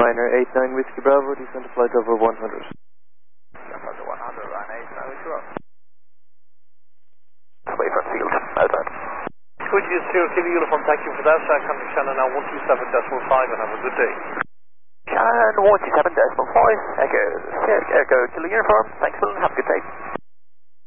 Liner 89 Whiskey Bravo, descend to flight over 100. Descend over 100, Liner 89 Whiskey Bravo. Away from field, outbound. Squidgy is 0 Kilo Uniform, thank you for that. Contact Shannon now 127.5 and have a good day. Shannon 127.5, Echo Kilo Uniform, thanks Phil, have a good day.